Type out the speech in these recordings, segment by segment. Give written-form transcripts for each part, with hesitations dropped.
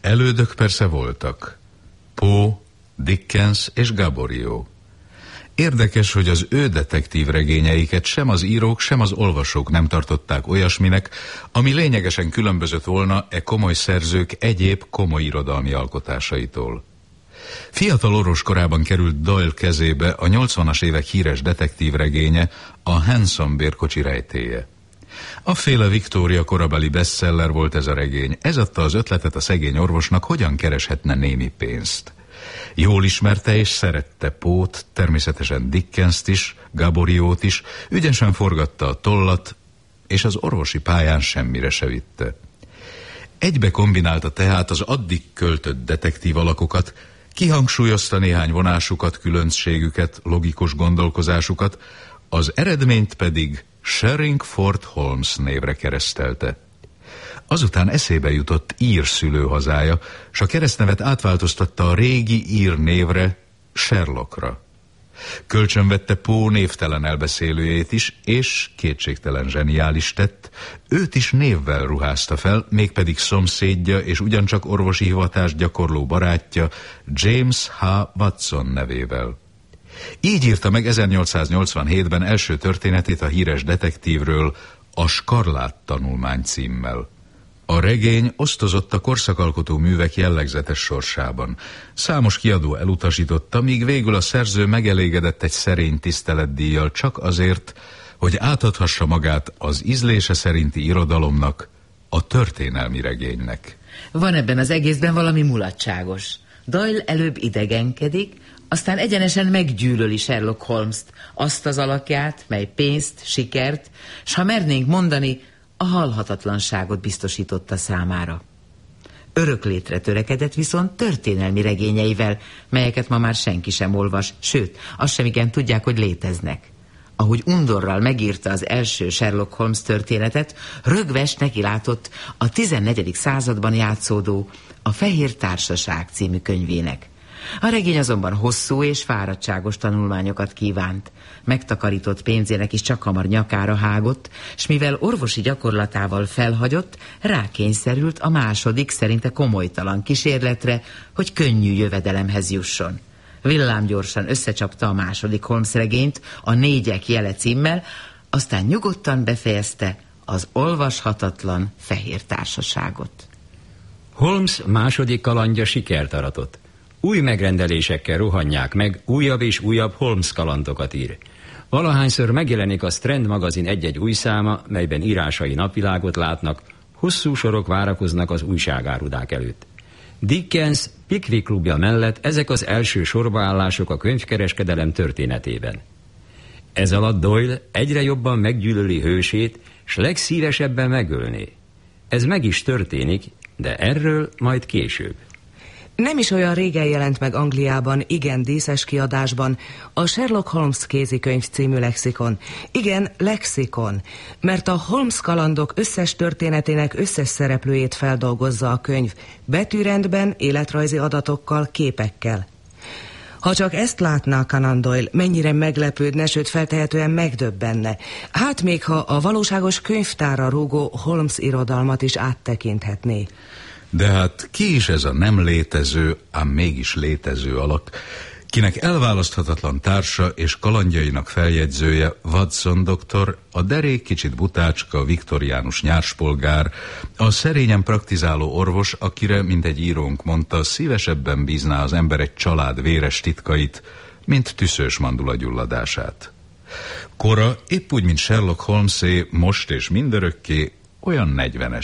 Elődök persze voltak. Poe, Dickens és Gaboriau. Érdekes, hogy az ő detektív regényeiket sem az írók, sem az olvasók nem tartották olyasminek, ami lényegesen különbözött volna e komoly szerzők egyéb komoly irodalmi alkotásaitól. Fiatal orvos korában került Doyle kezébe a 80-as évek híres detektív regénye, a Hanson bérkocsi rejtélye. Afféle Victoria korabeli bestseller volt ez a regény, ez adta az ötletet a szegény orvosnak, hogyan kereshetne némi pénzt. Jól ismerte és szerette Poe-t, természetesen Dickenst is, Gaboriaut is, ügyesen forgatta a tollat, és az orvosi pályán semmire se vitte. Egybe kombinálta tehát az addig költött detektív alakokat, kihangsúlyozta néhány vonásukat, különbségüket, logikus gondolkozásukat, az eredményt pedig Sherringford Holmes névre keresztelte. Azután eszébe jutott ír szülőhazája, s a keresztnevet átváltoztatta a régi ír névre, Sherlockra. Kölcsönvette Poe névtelen elbeszélőjét is, és kétségtelen zseniális tett, őt is névvel ruházta fel, mégpedig szomszédja és ugyancsak orvosi hivatást gyakorló barátja, James H. Watson nevével. Így írta meg 1887-ben első történetét a híres detektívről, a Skarlát tanulmány címmel. A regény osztozott a korszakalkotó művek jellegzetes sorsában. Számos kiadó elutasította, míg végül a szerző megelégedett egy szerény tiszteletdíjjal csak azért, hogy átadhassa magát az ízlése szerinti irodalomnak, a történelmi regénynek. Van ebben az egészben valami mulatságos. Doyle előbb idegenkedik, aztán egyenesen meggyűlöli Sherlock Holmes-t, azt az alakját, mely pénzt, sikert, s ha mernénk mondani, a halhatatlanságot biztosította számára. Öröklétre törekedett viszont történelmi regényeivel, melyeket ma már senki sem olvas, sőt, azt sem igen tudják, hogy léteznek. Ahogy undorral megírta az első Sherlock Holmes történetet, rögves neki látott a 14. században játszódó A Fehér Társaság című könyvének. A regény azonban hosszú és fáradtságos tanulmányokat kívánt. Megtakarított pénzének is csak hamar nyakára hágott, s mivel orvosi gyakorlatával felhagyott, rákényszerült a második, szerinte komolytalan kísérletre, hogy könnyű jövedelemhez jusson. Villámgyorsan összecsapta a második Holmes regényt, a Négyek jele címmel, aztán nyugodtan befejezte az olvashatatlan Fehér Társaságot. Holmes második kalandja sikert aratott. Új megrendelésekkel rohanják meg, újabb és újabb Holmes kalandokat ír. Valahányszor megjelenik a Strand magazin egy-egy új száma, melyben írásai napvilágot látnak, hosszú sorok várakoznak az újságárudák előtt. Dickens Pickwick klubja mellett ezek az első sorbaállások a könyvkereskedelem történetében. Ez alatt Doyle egyre jobban meggyűlöli hősét, s legszívesebben megölné. Ez meg is történik, de erről majd később. Nem is olyan régen jelent meg Angliában, igen díszes kiadásban, a Sherlock Holmes kézikönyv című lexikon. Igen, lexikon, mert a Holmes kalandok összes történetének összes szereplőjét feldolgozza a könyv, betűrendben, életrajzi adatokkal, képekkel. Ha csak ezt látná Conan Doyle, mennyire meglepődne, sőt feltehetően megdöbbenne. Hát még ha a valóságos könyvtárra rúgó Holmes irodalmat is áttekinthetné. De hát ki is ez a nem létező, ám mégis létező alak, kinek elválaszthatatlan társa és kalandjainak feljegyzője Watson doktor, a derék kicsit butácska, viktoriánus nyárspolgár, a szerényen praktizáló orvos, akire, mint egy írónk mondta, szívesebben bízná az ember egy család véres titkait, mint tüszős mandula gyulladását. Kora, épp úgy, mint Sherlock Holmesé, most és mindörökké, olyan 40-es.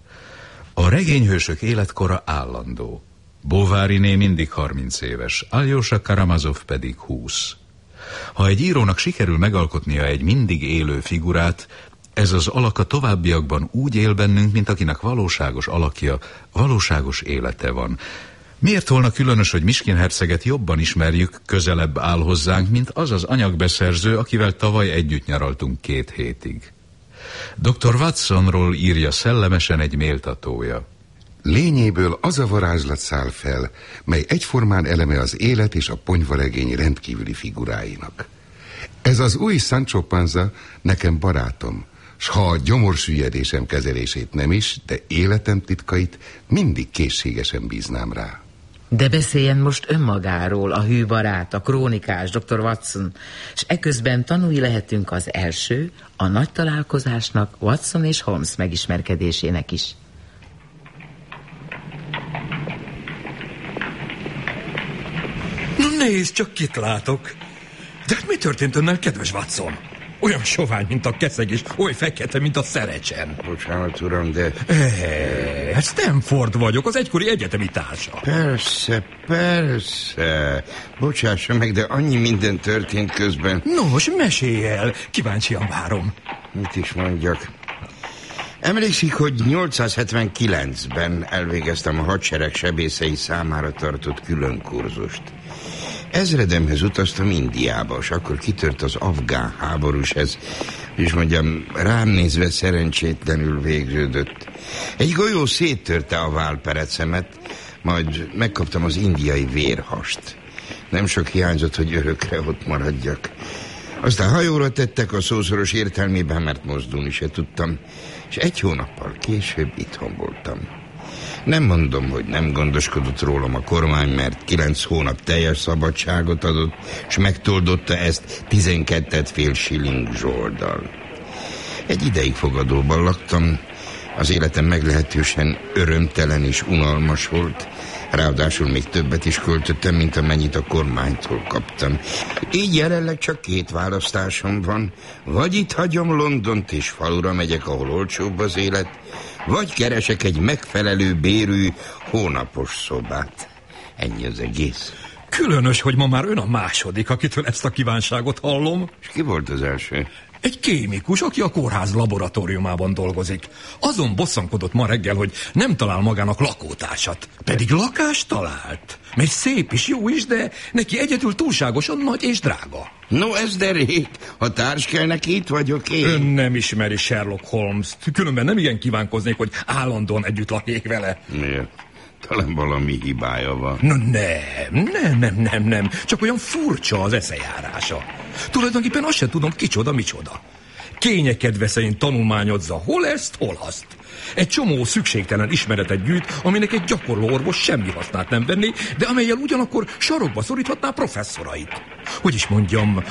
A regényhősök életkora állandó. Bováriné mindig 30 éves, Aljosha Karamazov pedig 20. Ha egy írónak sikerül megalkotnia egy mindig élő figurát, ez az alak a továbbiakban úgy él bennünk, mint akinek valóságos alakja, valóságos élete van. Miért volna különös, hogy Miskin herceget jobban ismerjük, közelebb áll hozzánk, mint az az anyagbeszerző, akivel tavaly együtt nyaraltunk 2 hétig? Dr. Watsonról írja szellemesen egy méltatója. Lényéből az a varázslat száll fel, mely egyformán eleme az élet és a ponyvaregény rendkívüli figuráinak. Ez az új Sancho Panza nekem barátom, S ha a gyomorsüllyedésem kezelését nem is, de életem titkait mindig készségesen bíznám rá. De beszéljen most önmagáról, a hű barát, a krónikás, dr. Watson, és eközben tanulni lehetünk az első, a nagy találkozásnak, Watson és Holmes megismerkedésének is. Na nézd, csak kit látok. De mi történt önnel, kedves Watson? Olyan sovány, mint a keszeg, és oly fekete, mint a szerecsen. Bocsánat, uram, de... Stanford vagyok, az egykori egyetemi társa. Persze. Bocsássa meg, de annyi minden történt közben. Nos, mesélj el, kíváncsian várom. Mit is mondjak? Emlékszik, hogy 879-ben elvégeztem a hadsereg sebészei számára tartott külön kurzust. Ezredemhez utaztam Indiába, és akkor kitört az afgán háború, ez, és mondjam, rám nézve szerencsétlenül végződött. Egy golyó széttörte a válperecemet, majd megkaptam az indiai vérhast. Nem sok hiányzott, hogy örökre ott maradjak. Aztán hajóra tettek a szószoros értelmében, mert mozdulni se tudtam, és 1 hónappal később itthon voltam. Nem mondom, hogy nem gondoskodott rólam a kormány, mert 9 hónap teljes szabadságot adott, és megtoldotta ezt 12,5 shilling zsolddal. Egy ideig fogadóban laktam, az életem meglehetősen örömtelen és unalmas volt, ráadásul még többet is költöttem, mint amennyit a kormánytól kaptam. Így jelenleg csak 2 választásom van, vagy itt hagyom Londont és falura megyek, ahol olcsóbb az élet, vagy keresek egy megfelelő bérű hónapos szobát. Ennyi az egész. Különös, hogy ma már ön a második, akitől ezt a kívánságot hallom. És ki volt az első? Egy kémikus, aki a kórház laboratóriumában dolgozik. Azon bosszankodott ma reggel, hogy nem talál magának lakótársat. Pedig lakást talált. Mely szép is, jó is, de neki egyedül túlságosan nagy és drága. No, ez derék. Ha társ kell neki, itt vagyok én. Ön nem ismeri Sherlock Holmes-t. Különben nem igen kívánkoznék, hogy állandóan együtt lakjék vele. Miért? Talán valami hibája van. No, nem. Csak olyan furcsa az eszejárása. Tulajdonképpen azt sem tudom, micsoda. Kényekedve szerint tanulmányozza hol ezt, hol azt. Egy csomó szükségtelen ismeretet gyűjt, aminek egy gyakorló orvos semmi hasznát nem venni, de amellyel ugyanakkor sarokba szoríthatná professzorait. Hogy is mondjam,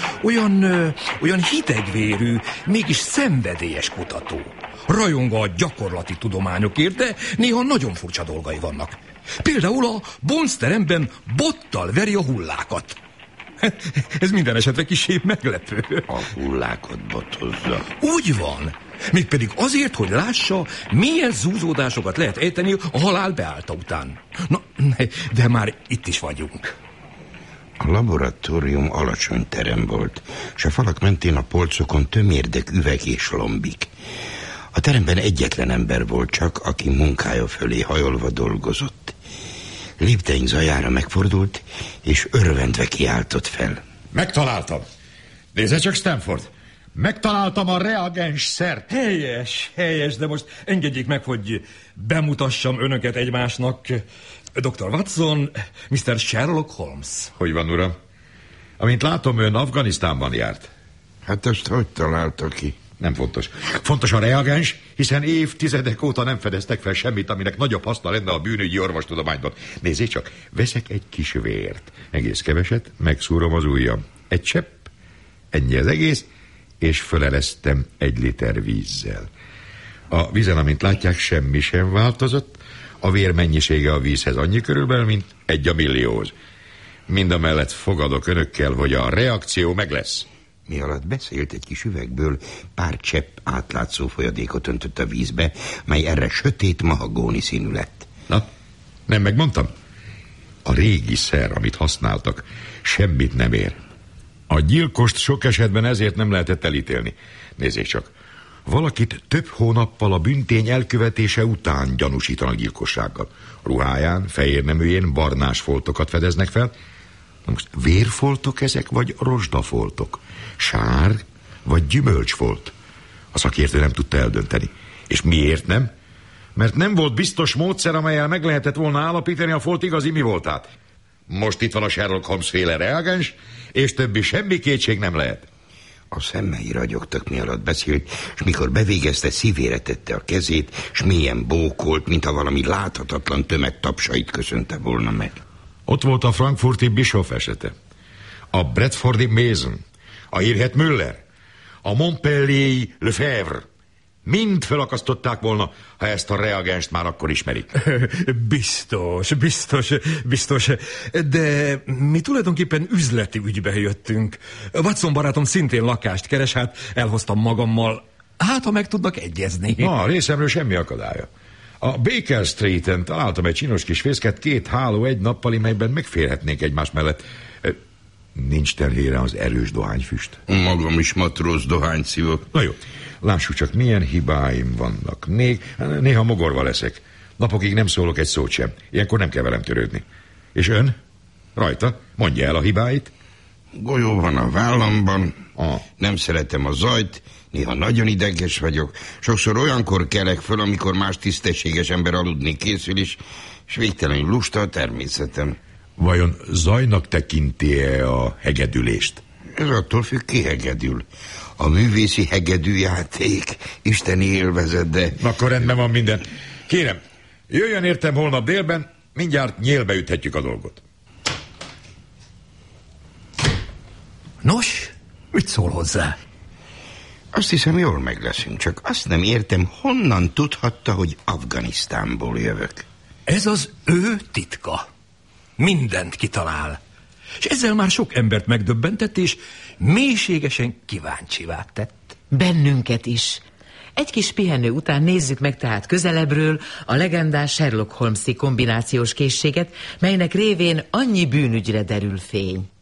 olyan hidegvérű, mégis szenvedélyes kutató. Rajong a gyakorlati tudományokért, de néha nagyon furcsa dolgai vannak. Például a bonzteremben bottal veri a hullákat. Ez minden esetre kissé meglepő. A hullákat botozza. Úgy van. Mégpedig azért, hogy lássa, milyen zúzódásokat lehet ejteni a halál beállta után. Na, de már itt is vagyunk. A laboratórium alacsony terem volt, és a falak mentén a polcokon tömérdek üveg és lombik. A teremben egyetlen ember volt csak, aki munkája fölé hajolva dolgozott. Lépteink zajára megfordult, és örvendve kiáltott fel. Megtaláltam. Nézze csak, Stanford. Megtaláltam a reagens szert. Helyes, de most engedjék meg, hogy bemutassam önöket egymásnak. Dr. Watson, Mr. Sherlock Holmes. Hogy van, uram? Amint látom, ön Afganisztánban járt. Hát azt hogy találta ki? Nem fontos. Fontos a reagens, hiszen évtizedek óta nem fedeztek fel semmit, aminek nagyobb haszna lenne a bűnügyi orvostudományban. Nézzék csak, veszek egy kis vért. Egész keveset, megszúrom az ujjam. Egy csepp, ennyi az egész, és föleresztem 1 liter vízzel. A vízen, amint látják, semmi sem változott. A vér mennyisége a vízhez annyi körülbelül, mint 1 a millióhoz. Mindamellett fogadok önökkel, hogy a reakció meg lesz. Mi alatt beszélt, egy kis üvegből pár csepp átlátszó folyadékot öntött a vízbe, mely erre sötét mahagóni színű lett. Na, nem megmondtam? A régi szer, amit használtak, semmit nem ér. A gyilkost sok esetben ezért nem lehetett elítélni. Nézzék csak, valakit több hónappal a bűntény elkövetése után gyanúsítanak gyilkossággal. Ruháján, fehérneműjén barnás foltokat fedeznek fel. Most vérfoltok ezek, vagy rozsdafoltok? Sár, vagy gyümölcsfolt? A szakértő nem tudta eldönteni. És miért nem? Mert nem volt biztos módszer, amellyel meg lehetett volna állapítani a folt igazi mi voltát. Most itt van a Sherlock Holmes féle reagens, és többi semmi kétség nem lehet. A szemmei ragyogtak, mi alatt beszélt, és mikor bevégezte, szívére tette a kezét, s mélyen bókolt, mintha valami láthatatlan tömeg tapsait köszönte volna meg. Ott volt a frankfurti Bischoff esete, a Bradfordi Mason, a Irhet Müller, a Montpellier Lefebvre. Mind felakasztották volna, ha ezt a reagenst már akkor ismerik. Biztos. De mi tulajdonképpen üzleti ügybe jöttünk. Watson barátom szintén lakást keres, hát elhoztam magammal. Hát, ha meg tudnak egyezni. Na, részemről semmi akadálya. A Baker Streeten találtam egy csinos kis fészket, 2 háló, 1 nappali, melyben megférhetnénk egymás mellett. Nincs terhére az erős dohányfüst. Magam is matróz dohányt szívok. Na jó, lássuk csak, milyen hibáim vannak. Néha mogorva leszek. Napokig nem szólok egy szót sem. Ilyenkor nem kell velem törődni. És ön? Rajta? Mondja el a hibáit. Golyó van a vállamban. Nem szeretem a zajt. Néha nagyon ideges vagyok. Sokszor olyankor kelek föl, amikor más tisztességes ember aludni készül is, és végtelenül lusta a természetem. Vajon zajnak tekinti-e a hegedülést? Ez attól függ, ki hegedül. A művészi hegedűjáték isteni élvezet, de... Akkor rendben van minden. Kérem, jöjjön értem holnap délben, mindjárt nyélbe üthetjük a dolgot. Nos, mit szól hozzá? Azt hiszem, jól meg leszünk, csak azt nem értem, honnan tudhatta, hogy Afganisztánból jövök. Ez az ő titka. Mindent kitalál. És ezzel már sok embert megdöbbentett, és mélységesen kíváncsivá tett. Bennünket is. Egy kis pihenő után nézzük meg tehát közelebbről a legendás Sherlock Holmes-i kombinációs készséget, melynek révén annyi bűnügyre derül fény.